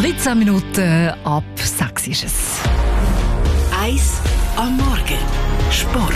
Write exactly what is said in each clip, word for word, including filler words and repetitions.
dreizehn Minuten ab sechs ist es. Eis am Morgen. Sport.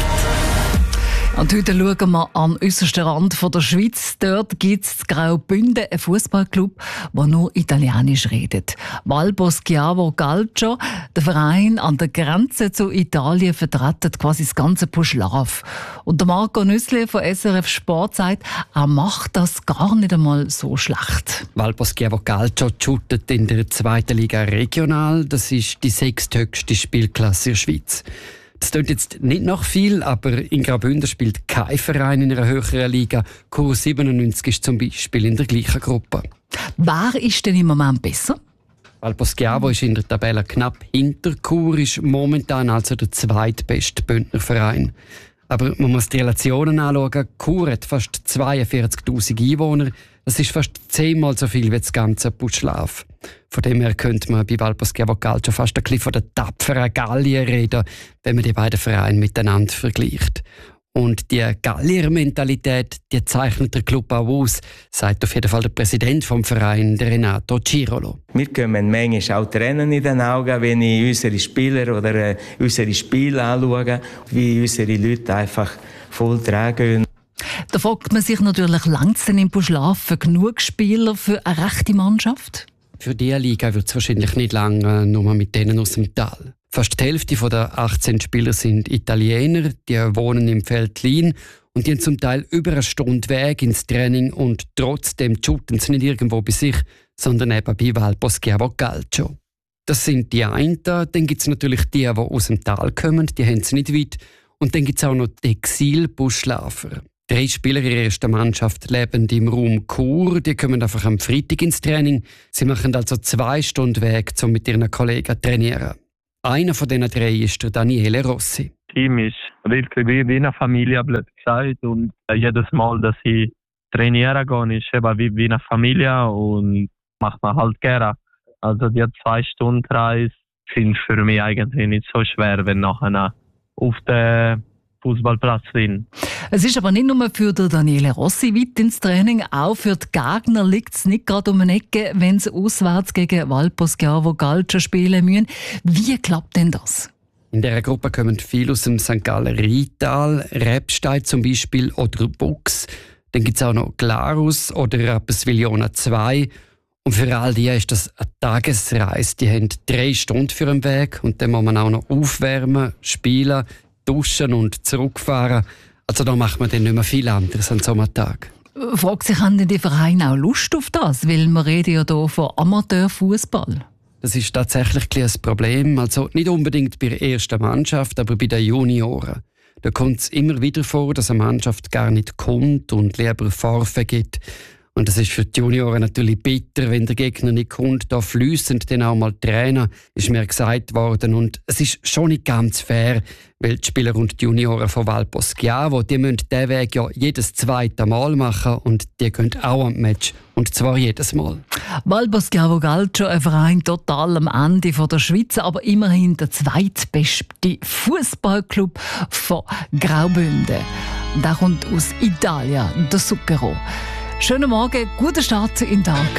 Und heute schauen wir am äußersten Rand von der Schweiz. Dort gibt es in Graubünden einen Fußballclub, der nur Italienisch redet. Valpo Schiavo Calcio, der Verein an der Grenze zu Italien, vertritt quasi das ganze Puschlav. Und der Marco Nüssli von S R F Sport sagt, er macht das gar nicht einmal so schlecht. Valpo Schiavo Calcio shootet in der zweiten Liga regional. Das ist die sechsthöchste Spielklasse in der Schweiz. Das klingt jetzt nicht nach viel, aber in Graubünden spielt kein Verein in einer höheren Liga. Chur siebenundneunzig ist zum Beispiel in der gleichen Gruppe. Wer ist denn im Moment besser? Valpo Schiavo ist in der Tabelle knapp hinter Chur, ist momentan also der zweitbeste Bündner Verein. Aber man muss die Relationen anschauen. Chur hat fast zweiundvierzigtausend Einwohner. Das ist fast zehnmal so viel wie das ganze Puschlav. Von dem her könnte man bei Valpo Schiavo Calcio fast ein bisschen von der tapferen Gallier reden, wenn man die beiden Vereine miteinander vergleicht. Und die Gallier-Mentalität, die zeichnet der Club auch aus, sagt auf jeden Fall der Präsident vom Verein, der Renato Cirolo. Wir können manchmal auch Tränen in den Augen, wenn ich unsere Spieler oder äh, unsere Spiele anschaue, wie unsere Leute einfach voll tragen. Da fragt man sich natürlich, langt es denn im Puschlav für genug Spieler für eine rechte Mannschaft? Für diese Liga wird es wahrscheinlich nicht lange, nur mit denen aus dem Tal. Fast die Hälfte der achtzehn Spieler sind Italiener, die wohnen im Veltlin und die haben zum Teil über eine Stunde Weg ins Training und trotzdem shooten sie nicht irgendwo bei sich, sondern eben bei Valpo Schiavo Calcio. Das sind die einen, dann gibt es natürlich die, die aus dem Tal kommen, die haben es nicht weit. Und dann gibt es auch noch die Exil-Buschlafer. Drei Spieler ihrer ersten Mannschaft leben im Raum Chur. Die kommen einfach am Freitag ins Training. Sie machen also zwei Stunden Weg, um mit ihren Kollegen zu trainieren. Einer von diesen drei ist der Daniele Rossi. Das Team ist wirklich wie eine Familie, blöd gesagt. Und jedes Mal, dass ich trainieren gehe, ist eben wie eine Familie und macht man halt gerne. Also die zwei Stunden Reise sind für mich eigentlich nicht so schwer, wenn nachher auf den Fußballplatz sind. Es ist aber nicht nur für den Daniele Rossi weit ins Training, auch für die Gegner liegt es nicht gerade um eine Ecke, wenn sie auswärts gegen Valpo Schiavo Calcio spielen müssen. Wie klappt denn das? In dieser Gruppe kommen viele aus dem Sankt Galler Rheintal, Rebstein zum Beispiel oder Bux. Dann gibt es auch noch Glarus oder Rapperswil-Jona zwei. Und für all die ist das eine Tagesreise. Die haben drei Stunden für den Weg und dann muss man auch noch aufwärmen, spielen, duschen und zurückfahren. Also da macht man dann nicht mehr viel anderes an so einem Tag. Fragt sich, haben denn die Vereine auch Lust auf das? Weil wir reden ja hier von Amateurfußball. Das ist tatsächlich ein Problem. Also nicht unbedingt bei der ersten Mannschaft, aber bei den Junioren. Da kommt es immer wieder vor, dass eine Mannschaft gar nicht kommt und lieber Forfait gibt. Und das ist für die Junioren natürlich bitter, wenn der Gegner nicht kommt. Da fliessen dann auch mal Trainer, ist mir gesagt worden. Und es ist schon nicht ganz fair, weil die Spieler und die Junioren von Valpo Schiavo, die müssen diesen Weg ja jedes zweite Mal machen und die gehen auch am Match. Und zwar jedes Mal. Valpo Schiavo Calcio, ein Verein total am Ende von der Schweiz, aber immerhin der zweitbeste Fußballclub von Graubünden. Der kommt aus Italien, der Zucchero. Schönen Morgen, guten Start in den Tag.